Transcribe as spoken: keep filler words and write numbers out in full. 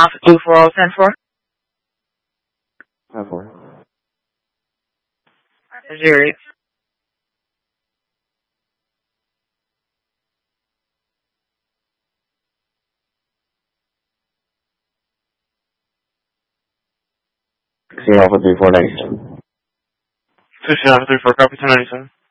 Alpha two four zero ten four. ten four. Zero eight. sixteen Alpha three four ninety-seven. fifteen Alpha three four, copy ten ninety-seven.